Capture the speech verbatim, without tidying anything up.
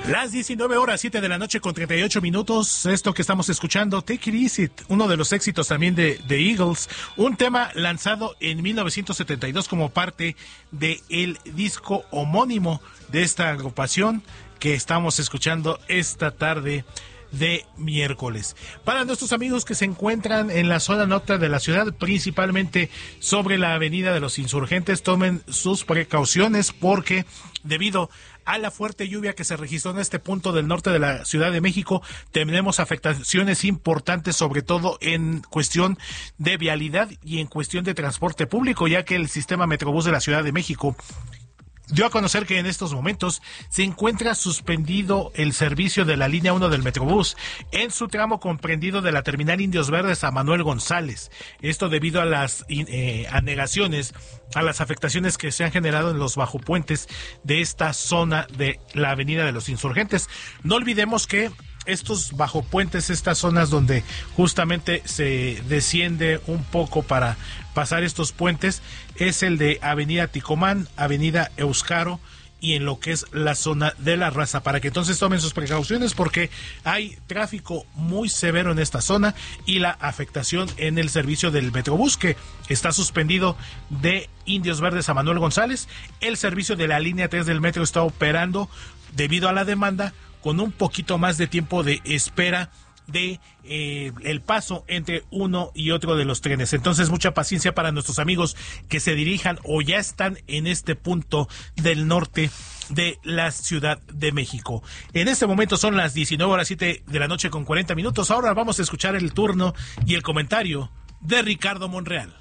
Las diecinueve horas, siete de la noche con treinta y ocho minutos. Esto que estamos escuchando, Take It Easy, uno de los éxitos también de, de Eagles, un tema lanzado en mil novecientos setenta y dos como parte del disco homónimo de esta agrupación que estamos escuchando esta tarde de miércoles. Para nuestros amigos que se encuentran en la zona norte de la ciudad, principalmente sobre la avenida de los Insurgentes, tomen sus precauciones porque debido a la fuerte lluvia que se registró en este punto del norte de la Ciudad de México, tenemos afectaciones importantes, sobre todo en cuestión de vialidad y en cuestión de transporte público, ya que el sistema Metrobús de la Ciudad de México dio a conocer que en estos momentos se encuentra suspendido el servicio de la línea uno del Metrobús en su tramo comprendido de la terminal Indios Verdes a Manuel González. Esto debido a las eh, anegaciones, a las afectaciones que se han generado en los bajopuentes de esta zona de la avenida de los Insurgentes. No olvidemos que estos bajopuentes, estas zonas donde justamente se desciende un poco para pasar estos puentes, es el de Avenida Ticomán, Avenida Euscaro y en lo que es la zona de La Raza, para que entonces tomen sus precauciones porque hay tráfico muy severo en esta zona y la afectación en el servicio del Metrobús, que está suspendido de Indios Verdes a Manuel González. El servicio de la línea tres del metro está operando debido a la demanda, con un poquito más de tiempo de espera de eh, el paso entre uno y otro de los trenes. Entonces, mucha paciencia para nuestros amigos que se dirijan o ya están en este punto del norte de la Ciudad de México. En este momento son las diecinueve horas siete de la noche con cuarenta minutos. Ahora vamos a escuchar el turno y el comentario de Ricardo Monreal.